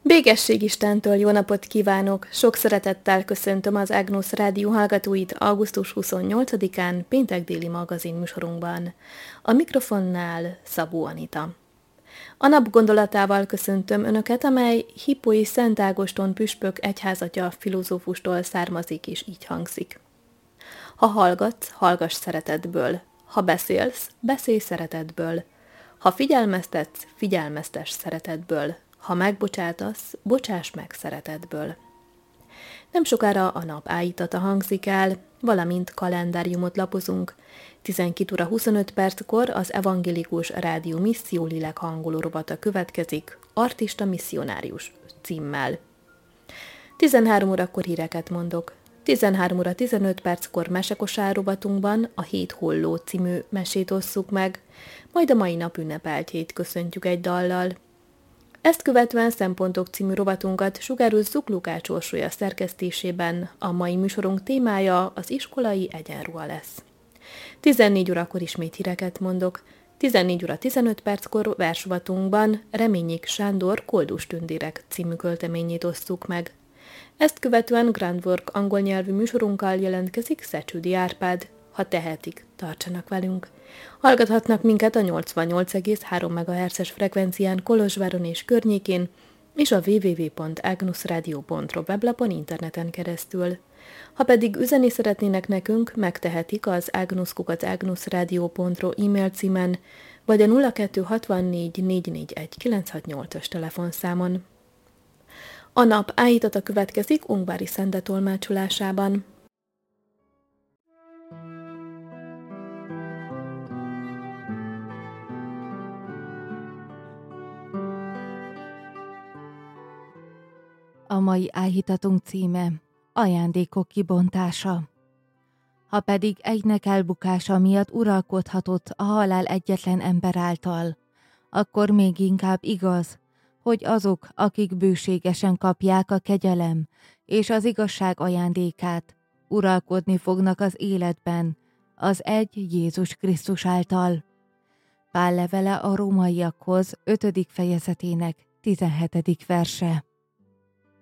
Békesség Istentől, jó napot kívánok! Sok szeretettel köszöntöm az Agnus Rádió hallgatóit augusztus 28-án péntek déli magazin műsorunkban. A mikrofonnál Szabó Anita. A nap gondolatával köszöntöm Önöket, amely Hippói Szent Ágoston püspök egyházatya filozófustól származik, és így hangzik. Ha hallgatsz, hallgass szeretetből. Ha beszélsz, beszélj szeretetből. Ha figyelmeztetsz, figyelmeztess szeretetből. Ha megbocsátasz, bocsáss meg szeretetből. Nem sokára a nap áítata hangzik el, valamint kalendáriumot lapozunk. 12:25 az Evangélikus Rádió Misszió lélek hangoló rovata következik, Artista Misszionárius címmel. 13 órakor híreket mondok. 13:15 mesekosár rovatunkban a Hét Holló című mesét osszuk meg, majd a mai nap ünnepeltjét köszöntjük egy dallal. Ezt követően Szempontok című rovatunkat sugározzuk Lukács Orsolya szerkesztésében. A mai műsorunk témája az iskolai egyenruha lesz. 14 órakor ismét híreket mondok. 14:15 versrovatunkban Reményik Sándor Koldus tündérek című költeményét osztjuk meg. Ezt követően Grand Work angol nyelvű műsorunkkal jelentkezik Szecsődi Árpád. Ha tehetik, tartsanak velünk. Hallgathatnak minket a 88,3 MHz-es frekvencián Kolozsváron és környékén, és a www.agnusradio.ro weblapon interneten keresztül. Ha pedig üzenni szeretnének nekünk, megtehetik az agnus@agnusradio.ro e-mail címen, vagy a 0264 441 968-as telefonszámon. A nap áítata következik Ungvári Szende tolmácsolásában. A mai áhítatunk címe Ajándékok kibontása. Ha pedig egynek elbukása miatt uralkodhatott a halál egyetlen ember által, akkor még inkább igaz, hogy azok, akik bőségesen kapják a kegyelem és az igazság ajándékát, uralkodni fognak az életben, az egy Jézus Krisztus által. Pál levele a rómaiakhoz 5. fejezetének 17. verse.